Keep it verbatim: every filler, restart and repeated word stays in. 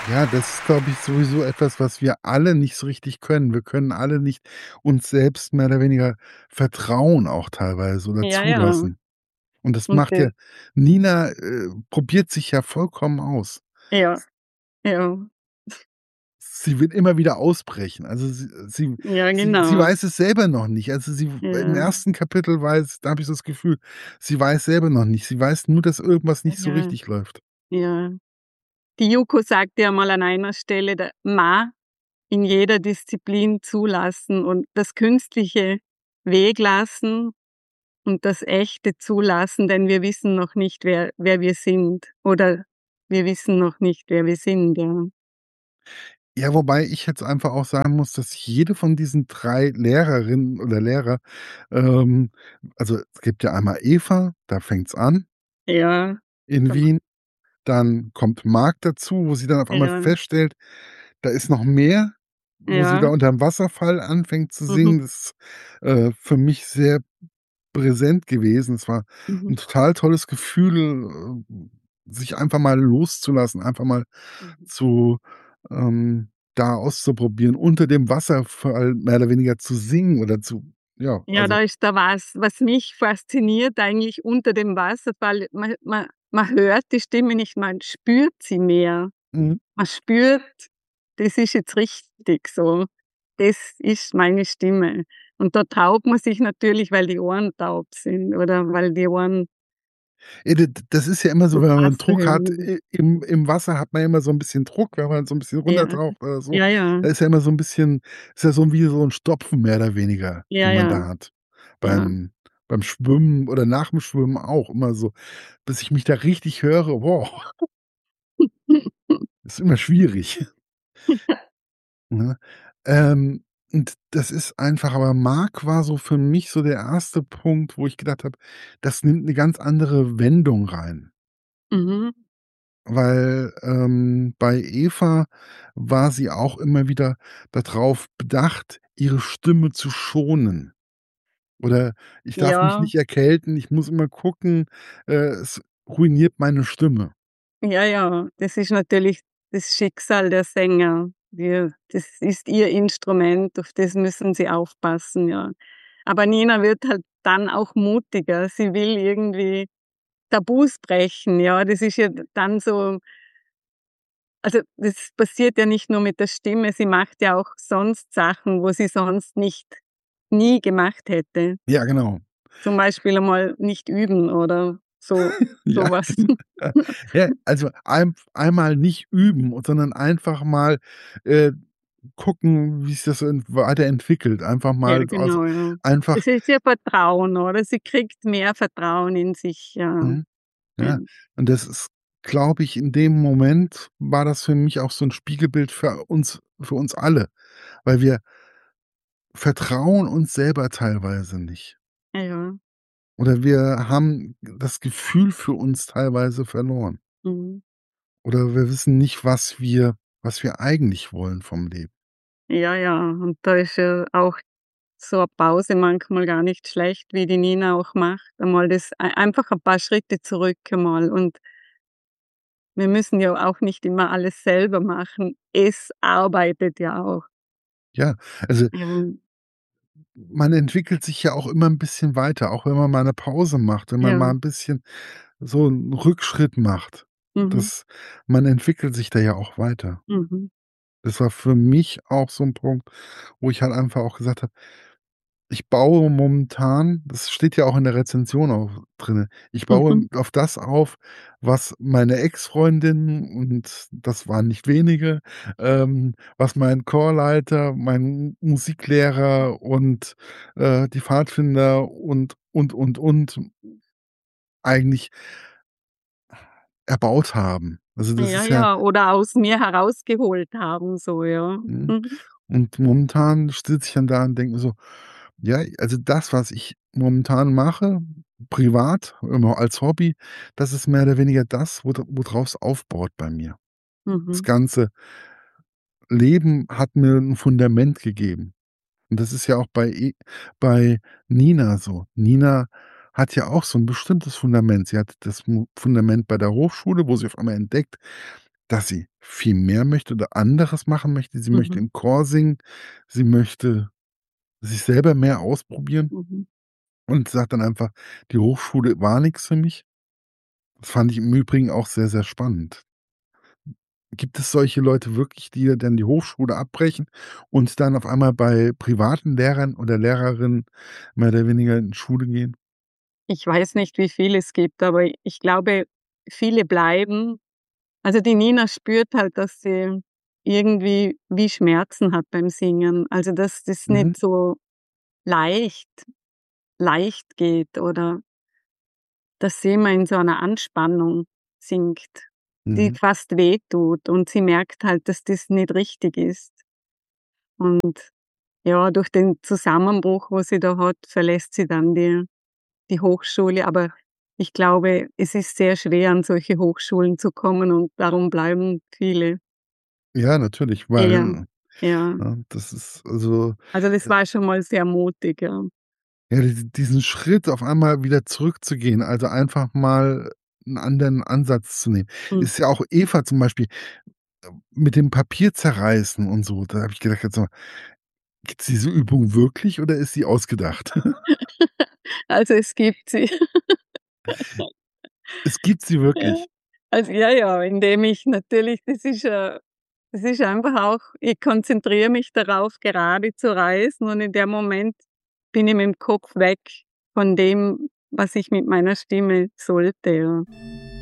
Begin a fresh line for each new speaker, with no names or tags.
Ja, das ist, glaube ich, sowieso etwas, was wir alle nicht so richtig können. Wir können alle nicht uns selbst mehr oder weniger vertrauen auch teilweise oder
Ja, ja.
zulassen. Und das
Und
macht ja
de
Nina, äh, probiert sich ja vollkommen aus.
Ja, ja.
Sie will immer wieder ausbrechen. Also, sie sie
Ja,
sie sie
genau.
weiß es selber noch nicht. Also, sie im
Ja.
ersten Kapitel weiß da habe ich so das Gefühl, sie weiß selber noch nicht. Sie weiß nur, dass irgendwas nicht so
Ja,
richtig läuft.
ja. Die Yuko sagte ja mal an einer Stelle, da „Ma in jeder Disziplin zulassen und das Künstliche weglassen und das Echte zulassen, denn wir wissen noch nicht, wer wer wir sind oder wir wissen noch nicht, wer wir sind“, ja.
Ja, wobei ich jetzt einfach auch sagen muss, dass jede von diesen drei Lehrerinnen oder Lehrer, ähm also, es gibt ja einmal Eva, da fängt's an
Ja,
in
doch.
Wien. Dann kommt Marc dazu, wo sie dann auf einmal
Ja.
feststellt, da ist noch mehr, wo sie da
Ja.
unterm Wasserfall anfängt zu
Mhm.
singen. Das ist, äh, für mich sehr präsent gewesen. Es war
Mhm.
'n total tolles Gefühl, äh, sich einfach mal loszulassen, einfach mal
Mhm.
zu ähm, da auszuprobieren, unter dem Wasserfall mehr oder weniger zu singen oder zu ja,
Ja,
also
da ist da was, was mich fasziniert eigentlich unter dem Wasserfall. Man man man hört die Stimme nicht, man spürt sie mehr.
Mhm.
Man spürt, das ist jetzt richtig so. Das ist meine Stimme. Und da traut man sich natürlich, weil die Ohren taub sind oder weil die Ohren
Ja, d d das ist ja immer so,
das
wenn man
Wasser
Druck hat,
hören.
i im im Wasser hat man ja immer so 'n bisschen Druck, wenn man so 'n bisschen
Ja.
runtertaucht oder so.
Ja, ja.
Da ist ja immer so 'n bisschen ist ja so wie so 'n Stopfen mehr oder weniger,
Ja,
den man
ja.
da hat.
Ja.
Beim beim Schwimmen oder nach dem Schwimmen auch immer so, bis ich mich da richtig höre, wow. Ist immer schwierig. Ne? Ähm, und das ist einfach aber Marc war so für mich so der erste Punkt, wo ich gedacht habe, das nimmt 'ne ganz andere Wendung rein.
Mhm.
Weil, ähm, bei Eva war sie auch immer wieder da drauf bedacht, ihre Stimme zu schonen. Oder: „Ich darf mich
Ja.
nicht erkälten, ich muss immer gucken, äh, es ruiniert meine Stimme.“
Ja, ja, das ist natürlich das Schicksal der Sänger. Die das ist ihr Instrument, auf das müssen sie aufpassen, ja. Aber Nina wird halt dann auch mutiger. Sie will irgendwie Tabus brechen, ja. Das ist ja d dann so also, das passiert ja nicht nur mit der Stimme, sie macht ja auch sonst Sachen, wo sie sonst nicht nie gemacht hätte.
Ja, genau.
Zum Beispiel einmal nicht üben oder so
Ja,
so was.
gen ja, also, einf einmal nicht üben, sondern einfach mal, äh, gucken, wie sich das so ent weiterentwickelt. Einfach
Ja,
mal aus
genau, ja.
einfach
Das ist ihr Vertrauen, oder? Sie kriegt mehr Vertrauen in sich, ja.
Mhm.
Ja.
Ja, und das ist, glaube ich in dem Moment war das für mich auch so 'n Spiegelbild für uns für uns alle, weil wir vertrauen uns selber teilweise nicht.
Ja, ja.
Oder wir haben das Gefühl für uns teilweise verloren.
Mhm.
Oder wir wissen nicht, was wir was wir eigentlich wollen vom Leben.
Ja, ja, und da ist ja auch so 'a Pause manchmal gar nicht schlecht, wie die Nina auch macht. Einmal das ei einfach ein paar Schritte zurück einmal und wir müssen ja auch nicht immer alles selber machen. Es arbeitet ja auch.
Ja, also
Ja.
man entwickelt sich ja auch immer 'n bisschen weiter, auch wenn man mal 'ne Pause macht, wenn man mal
Ja.
'n bisschen so 'n Rückschritt macht.
Mhm.
Das man entwickelt sich da ja auch weiter.
Mhm.
Das war für mich auch so 'n Punkt, wo ich halt einfach auch gesagt habe: „Ich baue momentan“, das steht ja auch in der Rezension auch drinne, „ich
Mhm.
baue auf das auf, was meine Ex-Freundin und das waren nicht wenige, ähm, was mein Chorleiter, mein Musiklehrer und, äh, die Pfadfinder und, und, und, und eigentlich erbaut haben.“ Also, das
Ja,
ist ja
ja, oder aus mir herausgeholt haben, so, ja.
Mhm.
Mhm.
Und momentan sitze ich dann da und denke mir so: „Ja, also, das, was ich momentan mache, privat, immer als Hobby, das ist mehr oder weniger das, wo d wo draus aufbaut bei mir.“ Das
Mhm.
ganze Leben hat mir 'n Fundament gegeben. Und das ist ja auch bei E bei Nina so. Nina hat ja auch so 'n bestimmtes Fundament. Sie hat das Mu Fundament bei der Hochschule, wo sie auf einmal entdeckt dass sie viel mehr möchte oder anderes machen möchte. Sie möchte
Mhm.
im Chor singen, sie möchte sich selber mehr ausprobieren
Mhm.
und sagt dann einfach: „Die Hochschule war nix für mich.“ Das fand ich im Übrigen auch sehr, sehr spannend. Gibt es solche Leute wirklich, die dann die Hochschule abbrechen und dann auf einmal bei privaten Lehrern oder Lehrerinnen mehr oder weniger in Schule gehen?
Ich weiß nicht, wie viel es gibt, aber ich glaube, viele bleiben. Also, die Nina spürt halt, dass sie irgendwie wie Schmerzen hat beim Singen. Also, dass das
Mhm,
nicht so leicht leicht geht oder dass sie immer in so einer Anspannung singt, die
mhm.
fast wehtut und sie merkt halt, dass das nicht richtig ist. Und ja, durch den Zusammenbruch, wo sie da hat, verlässt sie dann die die Hochschule. Aber ich glaube, es ist sehr schwer, an solche Hochschulen zu kommen und darum bleiben viele.
Ja, natürlich,
Ja,
weil,
ja.
ja, das ist also,
Also, das
äh,
war schon mal sehr mutig, ja.
ja, di diesen Schritt auf einmal wieder zurückzugehen, also einfach mal 'n anderen Ansatz zu nehmen.
Mhm.
Ist ja auch Eva zum Beispiel mit dem Papier zerreißen und so, da habe ich gedacht: „Jetzt mal, gibt's diese Übung wirklich oder ist sie ausgedacht?“
Also, es gibt sie.
Es gibt sie
Ja.
wirklich.
Also, ja, ja, indem ich natürlich das ist, äh das ist einfach auch ich konzentriere mich darauf, gerade zu reisen und in dem Moment bin ich mit'm Kopf weg von dem, was ich mit meiner Stimme sollte, ja.